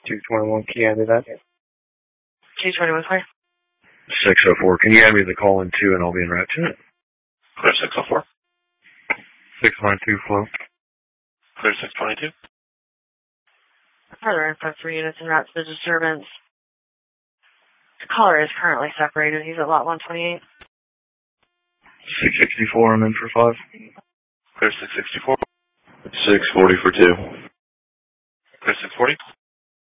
221, can you add me that? 221, sorry. 604, can you add me the call in 2 and I'll be en route to it? Clear 604. 692 flow. Clear 622. Further info 3 units en route to the disturbance. The caller is currently separated. He's at lot 128. 664, I'm in for 5. Clear 664. 640 for 2. Clear 640.